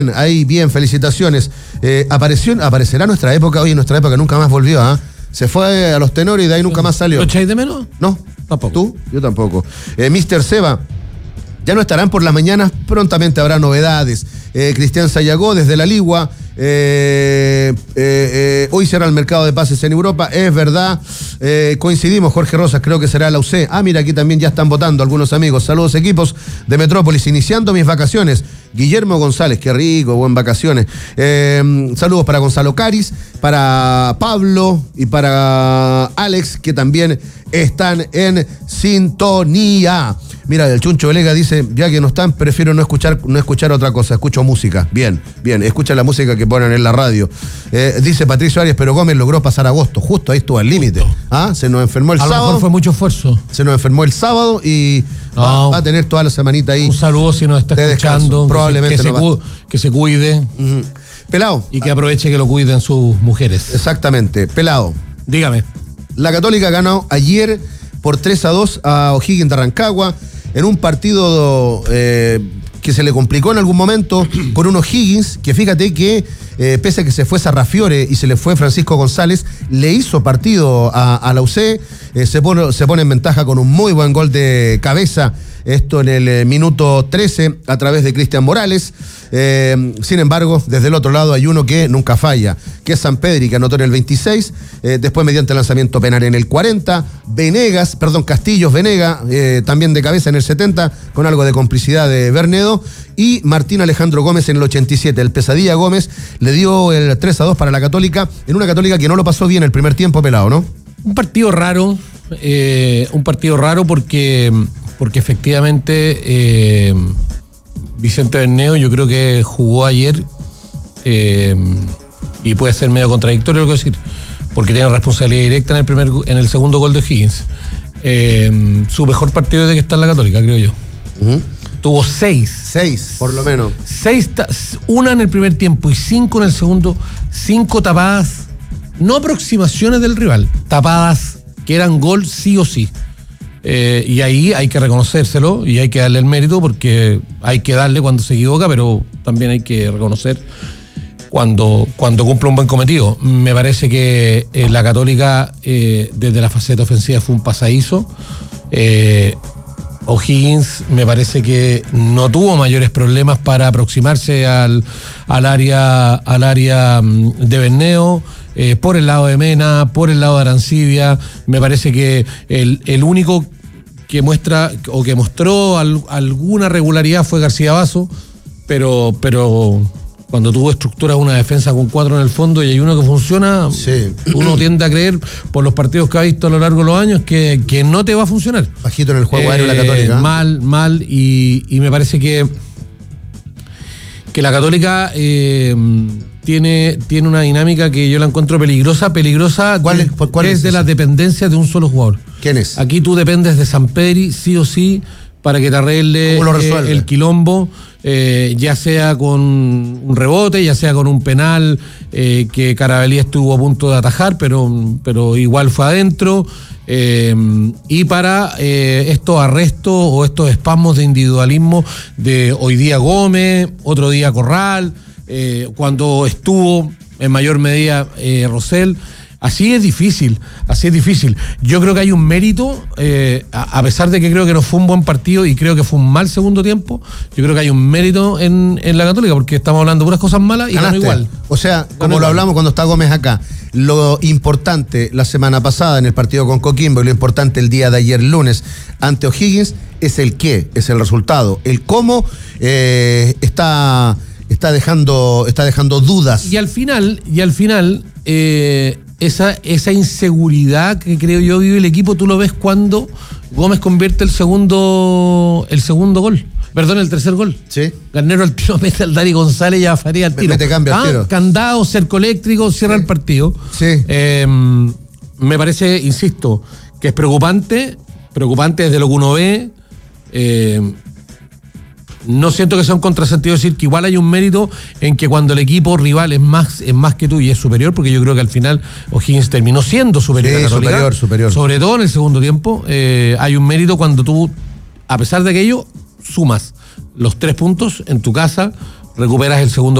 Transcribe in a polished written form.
Ahí bien, felicitaciones. Aparecerá nuestra época, oye, nuestra época nunca más volvió, ¿ah? Se fue a los tenores y de ahí nunca más salió. ¿Lo echáis de menos? No, Tampoco. ¿Tú? Yo tampoco. Mr. Seba, ya no estarán por las mañanas, prontamente habrá novedades. Cristian Sayagó desde la Ligua. Hoy será el mercado de pases en Europa, es verdad. Coincidimos, Jorge Rosas, creo que será la UC. Mira, aquí también ya están votando algunos amigos. Saludos, equipos de Metrópolis, iniciando mis vacaciones. Guillermo González, qué rico, buen vacaciones. Saludos para Gonzalo Caris, para Pablo y para Alex, que también están en sintonía. Mira, el Chuncho Velega dice, ya que no están, prefiero no escuchar otra cosa, escucho música. Bien, escucha la música que ponen en la radio. Dice Patricio Arias, pero Gómez logró pasar agosto, justo ahí estuvo al límite. Se nos enfermó el sábado. A lo mejor fue mucho esfuerzo. Se nos enfermó el sábado y va a tener toda la semanita ahí. Un saludo si nos está escuchando. Probablemente que se cuide. Uh-huh. Pelado. Y que aproveche que lo cuiden sus mujeres. Exactamente. Pelado. Dígame. La Católica ganó ayer por 3-2 a O'Higgins de Rancagua en un partido que se le complicó en algún momento con un O'Higgins que fíjate que pese a que se fue Sarrafiore y se le fue Francisco González, le hizo partido a la UC, se pone en ventaja con un muy buen gol de cabeza, esto en el minuto 13 a través de Cristian Morales. Sin embargo, desde el otro lado hay uno que nunca falla, que es Sampedri, que anotó en el 26, después mediante lanzamiento penal en el 40, Castillos Venega, también de cabeza en el 70, con algo de complicidad de Bernedo, y Martín Alejandro Gómez en el 87. El Pesadilla Gómez le dio el 3-2 para la Católica, en una Católica que no lo pasó bien el primer tiempo, Pelado, ¿no? Un partido raro porque efectivamente Vicente Bernedo yo creo que jugó ayer y puede ser medio contradictorio lo que decir, porque tiene responsabilidad directa en el segundo gol de O'Higgins. Su mejor partido desde que está en la Católica, creo yo. Uh-huh. Tuvo 6, por lo menos. 1 en el primer tiempo y 5 en el segundo. 5 tapadas, no aproximaciones del rival, tapadas que eran gol sí o sí. Y ahí hay que reconocérselo y hay que darle el mérito, porque hay que darle cuando se equivoca, pero también hay que reconocer cuando cumple un buen cometido. Me parece que la Católica desde la faceta ofensiva fue un pasadizo. O'Higgins me parece que no tuvo mayores problemas para aproximarse al área de Bernedo. Por el lado de Mena, por el lado de Arancibia, me parece que el único que muestra o que mostró alguna regularidad fue García Basso, pero cuando tuvo estructuras una defensa con 4 en el fondo y hay uno que funciona, sí, uno tiende a creer por los partidos que ha visto a lo largo de los años que no te va a funcionar. Bajito en el juego aéreo la Católica. Mal y me parece que la Católica tiene una dinámica que yo la encuentro peligrosa. ¿Cuál es de las dependencias de un solo jugador? ¿Quién es? Aquí tú dependes de Sampedri, sí o sí, para que te arregle el quilombo, ya sea con un rebote, ya sea con un penal que Carabalí estuvo a punto de atajar, pero igual fue adentro, y para estos arrestos o estos espasmos de individualismo de hoy día Gómez, otro día Corral, cuando estuvo en mayor medida Rosell. Así es difícil. Yo creo que hay un mérito, a pesar de que creo que no fue un buen partido y creo que fue un mal segundo tiempo, yo creo que hay un mérito en la Católica, porque estamos hablando de puras cosas malas y ganó igual. O sea, como lo hablamos cuando está Gómez acá, lo importante la semana pasada en el partido con Coquimbo y lo importante el día de ayer lunes ante O'Higgins es el qué, es el resultado. El cómo está dejando dudas. Y al final, esa inseguridad que creo yo vive el equipo, tú lo ves cuando Gómez convierte el tercer gol. Sí. Garnero al tiro mete al Dari González y a Faría al tiro. Cambia al tiro. Candado, cerco eléctrico, cierra el partido. Sí. Me parece, insisto, que es preocupante desde lo que uno ve. No siento que sea un contrasentido decir que igual hay un mérito en que cuando el equipo rival es más que tú y es superior, porque yo creo que al final O'Higgins terminó siendo superior a Católica, superior. Sobre todo en el segundo tiempo. Hay un mérito cuando tú, a pesar de aquello, sumas los 3 puntos en tu casa recuperas el segundo